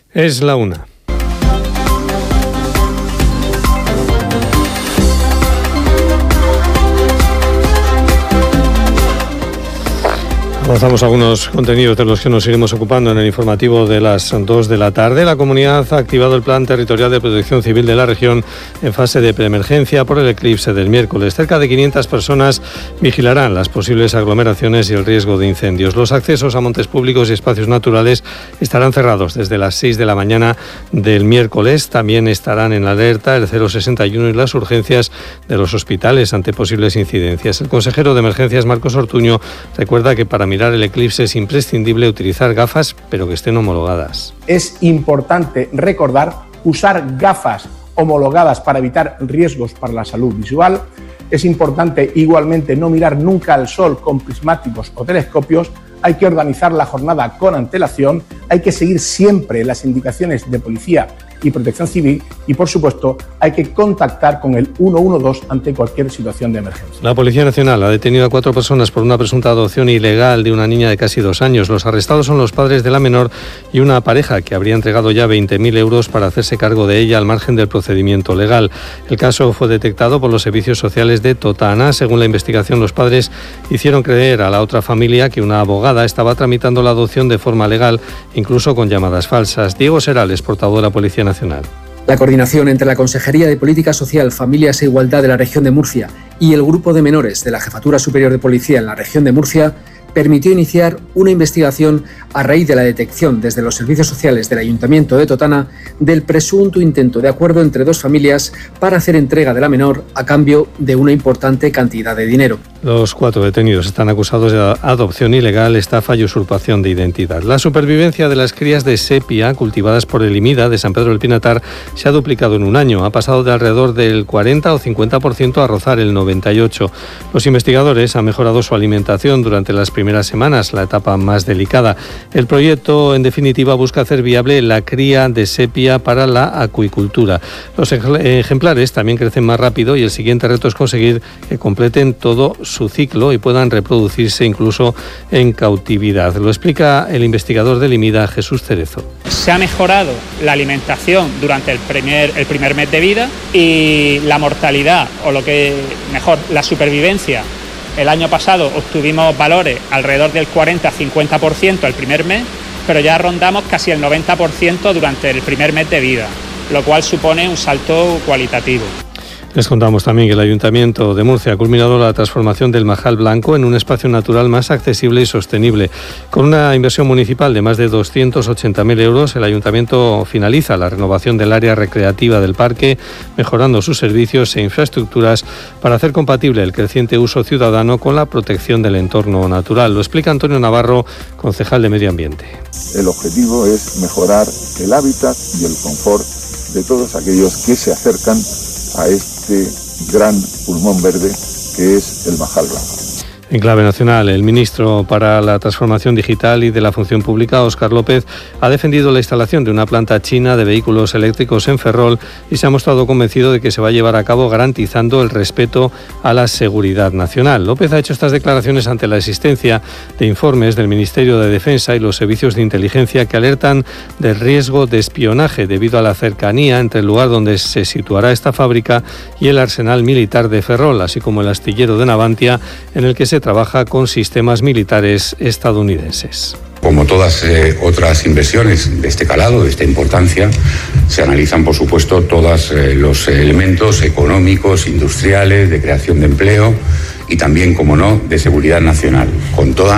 Es la 1. Avanzamos algunos contenidos de los que nos iremos ocupando en el informativo de las 2 de la tarde. La comunidad ha activado el Plan Territorial de Protección Civil de la región en fase de preemergencia por el eclipse del miércoles. Cerca de 500 personas vigilarán las posibles aglomeraciones y el riesgo de incendios. Los accesos a montes públicos y espacios naturales estarán cerrados desde las 6 de la mañana del miércoles. También estarán en alerta el 061 y las urgencias de los hospitales ante posibles incidencias. El consejero de Emergencias, Marcos Ortuño, recuerda que para mirar el eclipse es imprescindible utilizar gafas, pero que estén homologadas. Es importante recordar usar gafas homologadas para evitar riesgos para la salud visual. Es importante igualmente no mirar nunca al sol con prismáticos o telescopios. Hay que organizar la jornada con antelación. Hay que seguir siempre las indicaciones de policía y protección civil y, por supuesto, hay que contactar con el 112 ante cualquier situación de emergencia. La Policía Nacional ha detenido a 4 personas por una presunta adopción ilegal de una niña de casi 2 años. Los arrestados son los padres de la menor y una pareja que habría entregado ya 20.000 euros para hacerse cargo de ella al margen del procedimiento legal. El caso fue detectado por los servicios sociales de Totana. Según la investigación, los padres hicieron creer a la otra familia que una abogada estaba tramitando la adopción de forma legal, incluso con llamadas falsas. Diego Serales, portavoz de la Policía Nacional. La coordinación entre la Consejería de Política Social, Familias e Igualdad de la región de Murcia y el Grupo de Menores de la Jefatura Superior de Policía en la región de Murcia permitió iniciar una investigación a raíz de la detección desde los servicios sociales del Ayuntamiento de Totana del presunto intento de acuerdo entre 2 familias para hacer entrega de la menor a cambio de una importante cantidad de dinero. Los 4 detenidos están acusados de adopción ilegal, estafa y usurpación de identidad. La supervivencia de las crías de sepia cultivadas por el IMIDA de San Pedro del Pinatar se ha duplicado en un año. Ha pasado de alrededor del 40 o 50% a rozar el 98%. Los investigadores han mejorado su alimentación durante las primeras semanas, la etapa más delicada. El proyecto, en definitiva, busca hacer viable la cría de sepia para la acuicultura. Los ejemplares también crecen más rápido y el siguiente reto es conseguir que completen todo su ciclo y puedan reproducirse incluso en cautividad. Lo explica el investigador del IMIDA, Jesús Cerezo. Se ha mejorado la alimentación durante el primer mes de vida y la mortalidad, o lo que mejor, la supervivencia. El año pasado obtuvimos valores alrededor del 40-50% el primer mes, pero ya rondamos casi el 90% durante el primer mes de vida, lo cual supone un salto cualitativo. Les contamos también que el Ayuntamiento de Murcia ha culminado la transformación del Majal Blanco en un espacio natural más accesible y sostenible. Con una inversión municipal de más de 280.000 euros, el Ayuntamiento finaliza la renovación del área recreativa del parque, mejorando sus servicios e infraestructuras para hacer compatible el creciente uso ciudadano con la protección del entorno natural. Lo explica Antonio Navarro, concejal de Medio Ambiente. El objetivo es mejorar el hábitat y el confort de todos aquellos que se acercan a este gran pulmón verde que es el Majal Blanco. En clave nacional, el ministro para la Transformación Digital y de la Función Pública, Óscar López, ha defendido la instalación de una planta china de vehículos eléctricos en Ferrol y se ha mostrado convencido de que se va a llevar a cabo garantizando el respeto a la seguridad nacional. López ha hecho estas declaraciones ante la existencia de informes del Ministerio de Defensa y los servicios de inteligencia que alertan del riesgo de espionaje debido a la cercanía entre el lugar donde se situará esta fábrica y el arsenal militar de Ferrol, así como el astillero de Navantia, en el que se trabaja con sistemas militares estadounidenses. Como todas otras inversiones de este calado, de esta importancia, se analizan, por supuesto, todos los elementos económicos, industriales, de creación de empleo y también, como no, de seguridad nacional, con toda